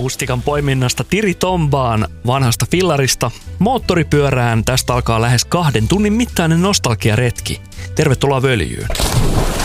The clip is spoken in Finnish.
Mustikan poiminnasta Tiri Tombaan, vanhasta fillarista, moottoripyörään. Tästä alkaa lähes 2 tunnin mittainen nostalgiaretki. Tervetuloa Völjyyn.